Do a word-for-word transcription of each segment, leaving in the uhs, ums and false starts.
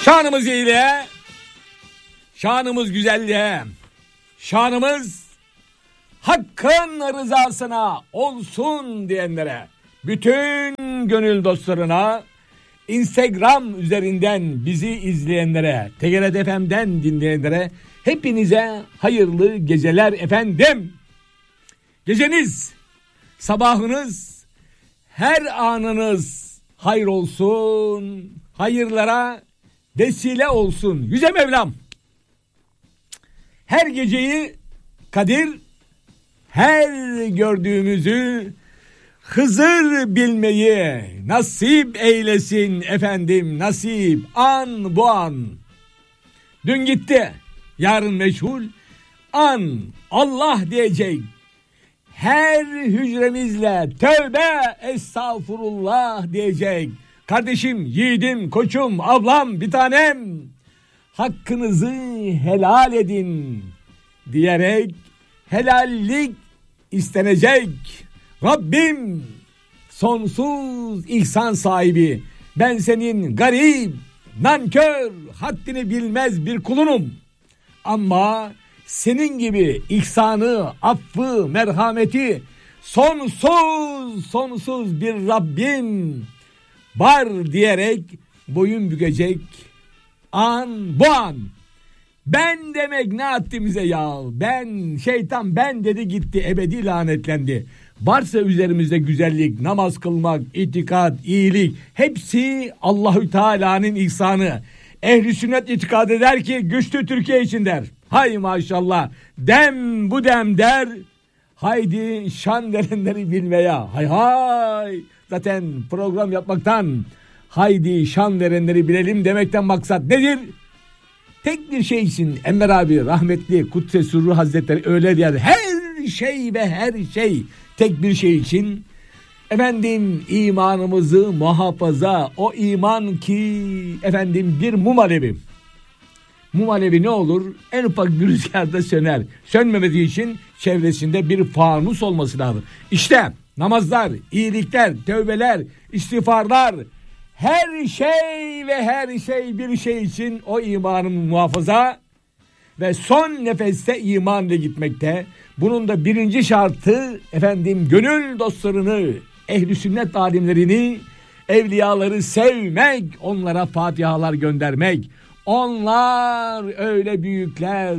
Şanımız iyiliğe, şanımız güzelliğe, şanımız Hakk'ın rızasına olsun diyenlere, bütün gönül dostlarına, Instagram üzerinden bizi izleyenlere, T G R T F M'den dinleyenlere hepinize hayırlı geceler efendim. Geceniz, sabahınız, her anınız hayır olsun, hayırlara vesile olsun. Yüce Mevlam her geceyi Kadir, her gördüğümüzü Hızır bilmeyi nasip eylesin efendim, nasip. An bu an dün gitti, yarın meşhur. An Allah diyecek, her hücremizle tövbe estağfurullah diyecek. Kardeşim, yiğidim, koçum, ablam, bir tanem, hakkınızı helal edin diyerek helallik istenecek. Rabbim sonsuz ihsan sahibi, ben senin garip, nankör, haddini bilmez bir kulunum. Ama senin gibi ihsanı, affı, merhameti sonsuz sonsuz bir Rabbim var diyerek boyun bükecek. An bu an. Ben demek ne haddimize ya? Ben, şeytan ben dedi gitti, ebedi lanetlendi. Varsa üzerimizde güzellik, namaz kılmak, itikat, iyilik, hepsi Allahü Teala'nın ihsanı. Ehl-i sünnet itikad eder ki güçlü Türkiye için der. Hay maşallah, dem bu dem der. Haydi şan verenleri bilmeye. Hay hay. Zaten program yapmaktan, haydi şan verenleri bilelim demekten maksat nedir? Tek bir şey için Enver abi rahmetli Kudüs Sürru Hazretleri öyle der. Her şey ve her şey tek bir şey için. Efendim imanımızı muhafaza, o iman ki efendim bir mum alevi. Mum alevi ne olur? En ufak bir rüzgarda söner. Sönmemesi için çevresinde bir fanus olması lazım. İşte namazlar, iyilikler, tövbeler, istiğfarlar, her şey ve her şey bir şey için o imanı muhafaza ve son nefeste iman ile gitmekte. Bunun da birinci şartı efendim gönül dostlarını, ehl-i sünnet alimlerini, evliyaları sevmek, onlara fatihalar göndermek. Onlar öyle büyükler,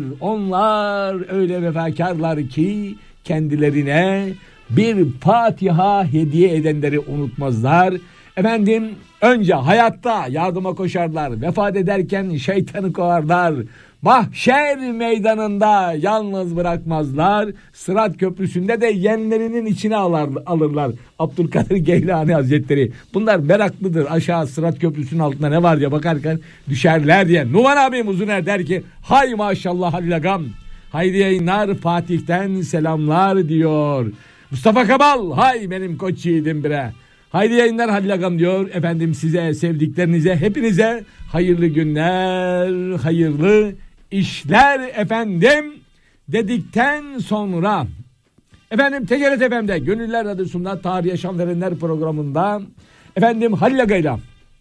onlar öyle vefakarlar ki kendilerine bir Fatiha hediye edenleri unutmazlar. Efendim önce hayatta yardıma koşarlar, vefat ederken şeytanı kovarlar. Mahşer meydanında yalnız bırakmazlar. Sırat köprüsünde de yenlerinin içine alır, alırlar. Abdülkadir Geylani Hazretleri. Bunlar meraklıdır. Aşağı Sırat köprüsünün altında ne var diye bakarken düşerler diye. Numan abim Uzuner der ki hay maşallah Halil Agam. Haydi yayınlar, Fatih'ten selamlar diyor. Mustafa Kamal, hay benim koç yiğidim bre. Haydi yayınlar Halil Agam diyor. Efendim size, sevdiklerinize, hepinize hayırlı günler, hayırlı işler efendim dedikten sonra efendim T G R T F M'de Gönüller Radyosu'nda Tarih Yaşam Verenler programında efendim Halil Aga'yla,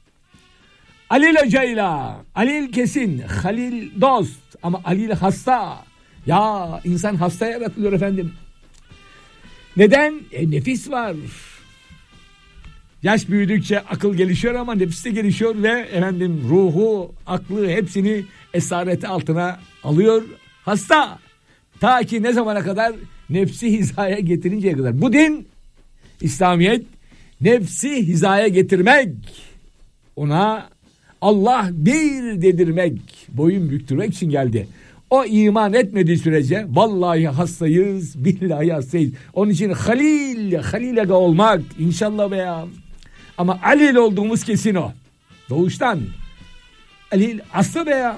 Halil Hoca'yla, Halil kesin, Halil dost ama Halil hasta. Ya insan hasta yaratılıyor efendim. Neden? E, nefis var. Yaş büyüdükçe akıl gelişiyor ama nefis de gelişiyor ve efendim ruhu, aklı hepsini esareti altına alıyor. Hasta. Ta ki ne zamana kadar? Nefsi hizaya getirinceye kadar. Bu din, İslamiyet, nefsi hizaya getirmek, ona Allah bir dedirmek, boyun büktürmek için geldi. O iman etmediği sürece vallahi hastayız, billahi hastayız. Onun için Halil, Halil Aga olmak inşallah veya. Ama Alil olduğumuz kesin o. Doğuştan. Alil hasta be ya.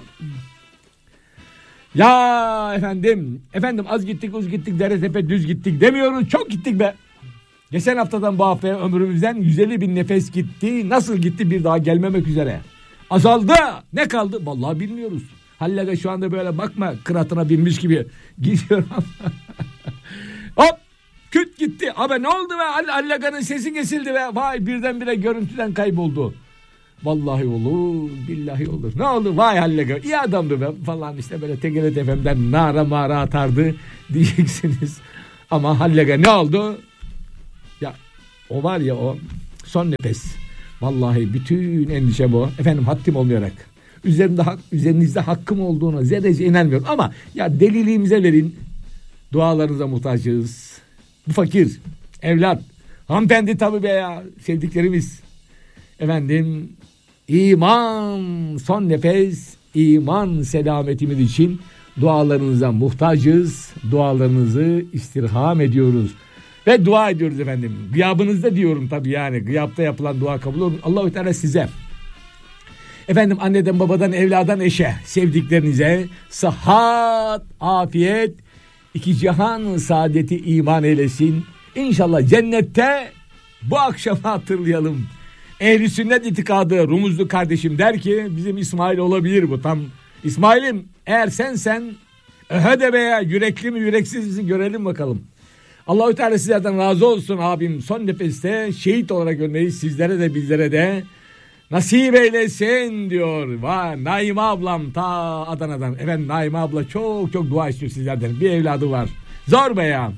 Ya efendim, efendim az gittik uz gittik dere tepe düz gittik demiyoruz, çok gittik be. Geçen haftadan bu haftaya ömrümüzden yüz elli bin nefes gitti. Nasıl gitti bir daha gelmemek üzere. Azaldı. Ne kaldı? Vallahi bilmiyoruz. Hallaga şu anda böyle bakma kıratına binmiş gibi gidiyor. Hop küt gitti. Abi ne oldu be? Hallaga'nın sesi kesildi be. Vay birdenbire görüntüden kayboldu. Vallahi olur, billahi olur. Ne oldu? Vay Hallega, iyi adamdı be falan, işte böyle T G R T F M'den nara mara atardı diyeceksiniz. Ama Hallega ne oldu? Ya o var ya, o son nefes. Vallahi bütün endişe bu. Efendim, haddim olmayarak. Üzerimde, üzerinizde hakkım olduğuna zerrece inanmıyorum. Ama ya deliliğimize verin. Dualarınıza muhtacız. Bu fakir, evlat, hanımefendi tabii be ya, sevdiklerimiz. Efendim, iman son nefes, iman selametimiz için dualarınıza muhtacız. Dualarınızı istirham ediyoruz. Ve dua ediyoruz efendim. Gıyabınızda diyorum tabii yani. Gıyapta yapılan dua kabul olur. Allah-u Teala size, efendim, anneden babadan evladan eşe, sevdiklerinize sıhhat, afiyet, iki cihan saadeti iman eylesin. İnşallah cennette bu akşam hatırlayalım. Ehl-i sünnet itikadı Rumuzlu kardeşim der ki, bizim İsmail olabilir bu tam. İsmail'im, eğer sen sen öhede veya yürekli mi yüreksiz misin görelim bakalım. Allah-u Teala sizlerden razı olsun abim. Son nefeste şehit olarak ölmeyi sizlere de bizlere de nasip eylesin diyor. Vay, Naime ablam ta Adana'dan. Efendim, Naime abla çok çok dua istiyor sizlerden. Bir evladı var. Zor be ya.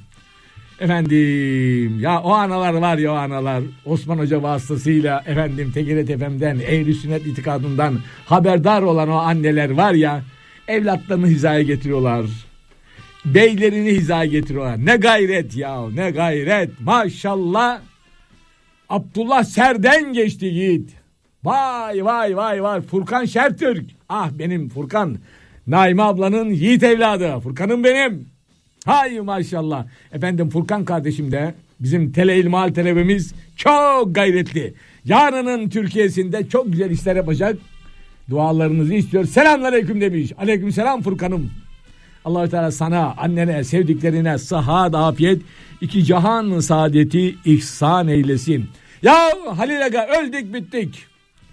Efendim, ya o analar var ya, o analar. Osman Hoca vasıtasıyla efendim T G R T F M'den, Ehl-i Sünnet itikadından haberdar olan o anneler var ya, evlatlarını hizaya getiriyorlar. Beylerini hizaya getiriyorlar. Ne gayret ya, ne gayret. Maşallah. Abdullah Ser'den geçti yiğit. Vay vay vay vay. Furkan Şertürk. Ah benim Furkan. Naime ablanın yiğit evladı. Furkan'ım benim. Hay maşallah. Efendim, Furkan kardeşim de bizim Tele İlmihal talebemiz, çok gayretli. Yarının Türkiye'sinde çok güzel işler yapacak. Dualarınızı istiyor. Selamünaleyküm demiş. Aleykümselam Furkan'ım. Allah-u Teala sana, annene, sevdiklerine sıhhat, afiyet, iki cihan saadeti ihsan eylesin. Ya Halil Aga, öldük bittik.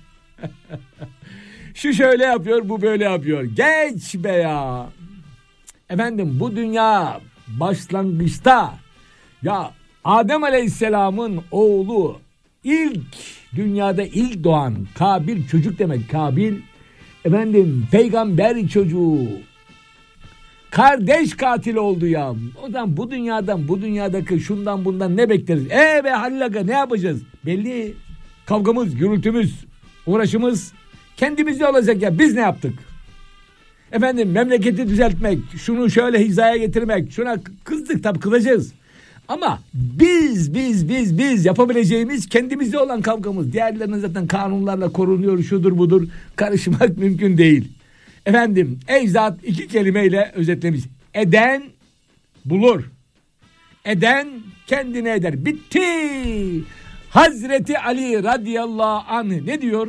Şu şöyle yapıyor, bu böyle yapıyor. Geç be ya. Efendim, bu dünya başlangıçta ya Adem Aleyhisselam'ın oğlu, ilk dünyada ilk doğan Kabil, çocuk demek Kabil, efendim peygamber çocuğu, kardeş katil oldu ya. O zaman bu dünyadan, bu dünyadaki şundan bundan ne bekleriz? Eee be Halil Aga, ne yapacağız? Belli, kavgamız, gürültümüz, uğraşımız kendimizde olacak ya. Biz ne yaptık? Efendim, memleketi düzeltmek, şunu şöyle hizaya getirmek, şuna kızdık tabii, kılacağız. Ama biz, biz, biz, biz yapabileceğimiz kendimizde olan kavgamız. Diğerlerinin zaten kanunlarla korunuyor, şudur budur, karışmak mümkün değil. Efendim, ecdat iki kelimeyle özetlemiş. Eden bulur. Eden kendine eder. Bitti. Hazreti Ali radıyallahu anh ne diyor?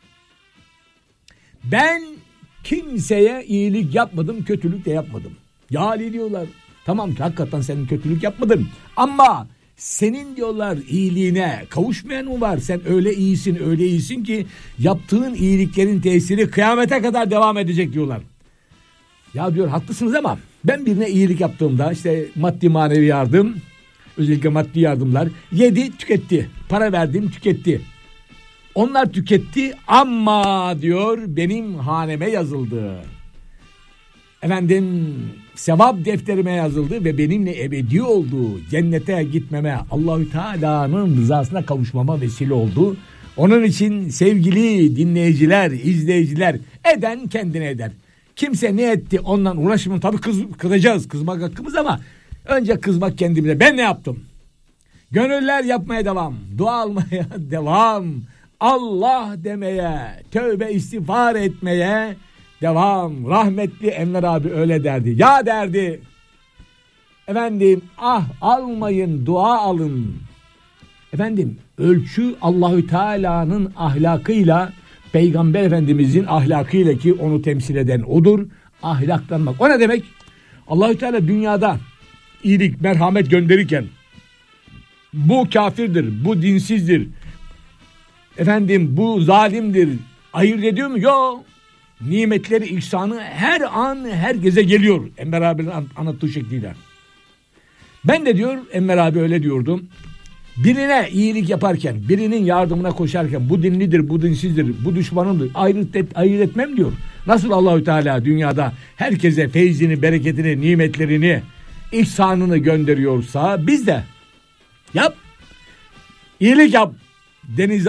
Ben kimseye iyilik yapmadım, kötülük de yapmadım. Ya Ali diyorlar, tamam ki hakikaten senin kötülük yapmadın. Ama senin diyorlar iyiliğine kavuşmayan mı var? Sen öyle iyisin, öyle iyisin ki yaptığın iyiliklerin tesiri kıyamete kadar devam edecek diyorlar. Ya diyor, haklısınız ama ben birine iyilik yaptığımda, işte maddi manevi yardım, özellikle maddi yardımlar, yedi tüketti. Para verdim tüketti. Onlar tüketti ama diyor benim haneme yazıldı. Efendim, sevap defterime yazıldı ve benimle ebedi oldu. Cennete gitmeme, Allahü Teala'nın rızasına kavuşmama vesile oldu. Onun için sevgili dinleyiciler, izleyiciler, eden kendine eder. Kimse ne etti ondan uğraşmıyor. Tabii kız, kızacağız, kızmak hakkımız ama önce kızmak kendimize. Ben ne yaptım? Gönüller yapmaya devam, dua almaya devam, Allah demeye, tövbe istiğfar etmeye devam. Rahmetli Enver abi öyle derdi. Ya derdi, efendim ah almayın, dua alın. Efendim, ölçü Allahü Teala'nın ahlakıyla, Peygamber Efendimizin ahlakıyla ki onu temsil eden odur. Ahlaklanmak. O ne demek? Allahü Teala dünyada iyilik, merhamet gönderirken bu kafirdir, bu dinsizdir, efendim bu zalimdir, ayırt ediyor mu? Yok. Nimetleri, ihsanı her an herkese geliyor. Enver abinin anlattığı şekliyle. Ben de diyor, Enver abi öyle diyordum. birine iyilik yaparken, birinin yardımına koşarken bu dinlidir, bu dinsizdir, bu düşmanımdır ayırt, et, ayırt etmem diyor. Nasıl Allahü Teala dünyada herkese feyzini, bereketini, nimetlerini, ihsanını gönderiyorsa biz de yap, iyilik yap. Denize